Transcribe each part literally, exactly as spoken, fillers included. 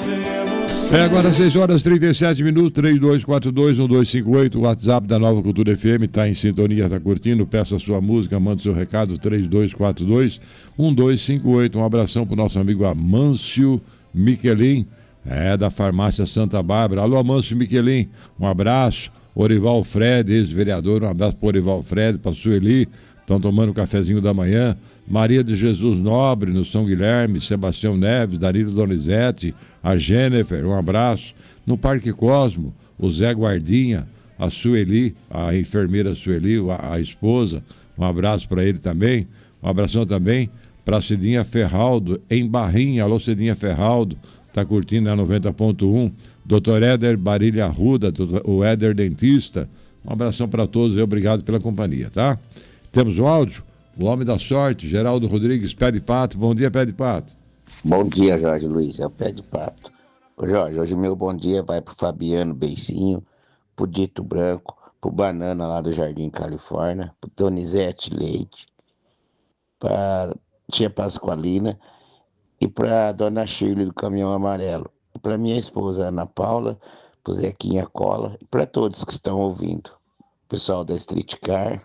É agora seis horas e trinta e sete minutos, três dois quatro dois um dois cinco oito, o WhatsApp da Nova Cultura F M, tá em sintonia, tá curtindo, peça sua música, manda seu recado, três dois quatro dois um dois cinco oito. Um abração pro nosso amigo Amâncio Miquelin, é da farmácia Santa Bárbara. Alô, Amâncio Miquelin, um abraço. Orival Fred, ex-vereador, um abraço pro Orival Fred, pra Sueli, estão tomando um cafezinho da manhã. Maria de Jesus Nobre, no São Guilherme, Sebastião Neves, Danilo Donizete, a Jennifer, um abraço. No Parque Cosmo, o Zé Guardinha, a Sueli, a enfermeira Sueli, a, a esposa, um abraço para ele também. Um abração também para Cidinha Ferraldo, em Barrinha. Alô, Cidinha Ferraldo, tá curtindo a noventa ponto um. doutor Éder Barilha Arruda, o Éder Dentista, um abração para todos e obrigado pela companhia, tá? Temos o áudio, o homem da sorte, Geraldo Rodrigues, Pé de Pato. Bom dia, Pé de Pato. Bom dia, Jorge Luiz, é o Pé de Pato. Ô Jorge, hoje o meu bom dia vai pro Fabiano Beicinho, pro Dito Branco, pro Banana lá do Jardim Califórnia, pro Donizete Leite, pra tia Pascoalina e pra dona Shirley do Caminhão Amarelo. E pra minha esposa Ana Paula, pro Zequinha Cola e pra todos que estão ouvindo. Pessoal da Street Car.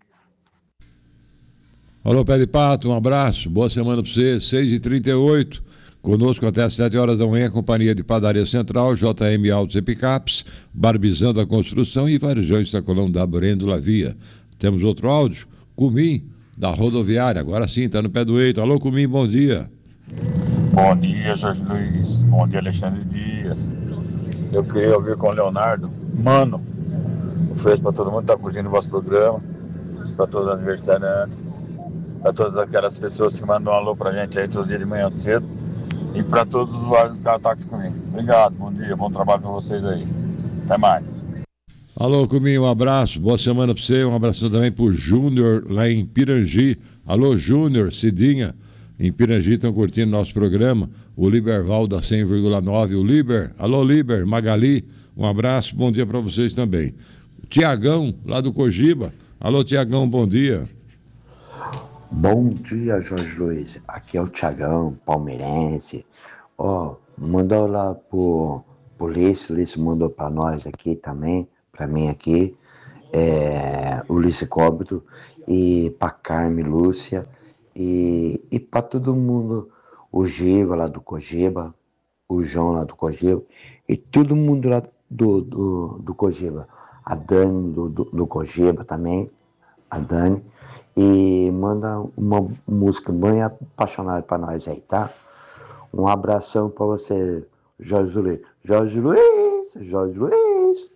Alô, Pé de Pato, um abraço, boa semana para você, seis e trinta e oito, conosco até às sete horas da manhã, companhia de Padaria Central, J M Autos e Picapes, Barbizando a Construção e Varejões Sacolão da Brêndula Via. Temos outro áudio, Cumim, da rodoviária, agora sim, tá no pé do eito. Alô, Cumim, bom dia. Bom dia, Jorge Luiz, bom dia, Alexandre Dias. Eu queria ouvir com o Leonardo, mano, um beijo para todo mundo que tá curtindo o vosso programa, para todos os aniversariantes, para todas aquelas pessoas que mandam um alô pra gente aí todo dia de manhã cedo e para todos os usuários do carro táxi comigo. Obrigado, bom dia, bom trabalho com vocês aí. Até mais. Alô, Cuminho, um abraço, boa semana pra você, um abraço também pro Júnior lá em Pirangi. Alô, Júnior, Cidinha, em Pirangi estão curtindo nosso programa, o Liberval da cem vírgula nove, o Liber, alô Liber, Magali, um abraço, bom dia pra vocês também. Tiagão, lá do Cogiba, alô Tiagão, bom dia. Bom dia, Jorge Luiz. Aqui é o Thiagão, palmeirense. Ó, oh, mandou lá pro, pro Lício, o Lício mandou pra nós aqui também, pra mim aqui, é, o Lício Cóbito, e pra Carme Lúcia, e, e pra todo mundo, o Giva lá do Cogiba, o João lá do Cogiba, e todo mundo lá do, do, do Cogiba, a Dani do, do, do Cogiba também, a Dani. E manda uma música bem apaixonada pra nós aí, tá? Um abração pra você, Jorge Luiz. Jorge Luiz, Jorge Luiz.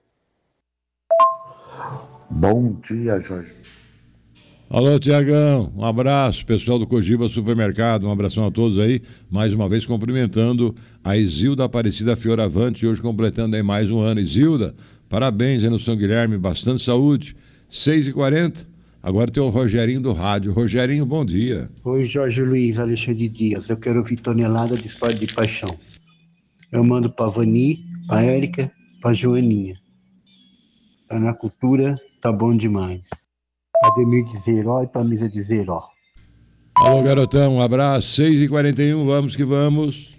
Bom dia, Jorge. Alô, Tiagão, um abraço, pessoal do Cogiba Supermercado, um abração a todos aí, mais uma vez cumprimentando a Isilda Aparecida Fioravante, hoje completando aí mais um ano. Isilda, parabéns aí no São Guilherme, bastante saúde, seis e quarenta. Agora tem o Rogerinho do rádio. Rogerinho, bom dia. Oi, Jorge Luiz, Alexandre Dias. Eu quero ouvir Tonelada de Espada de Paixão. Eu mando pra Vani, pra Érica, pra Joaninha. Tá na cultura, tá bom demais. Ademir de Zeró e pra Misa de Zeró. Alô, garotão, um abraço. seis e quarenta e um, vamos que vamos.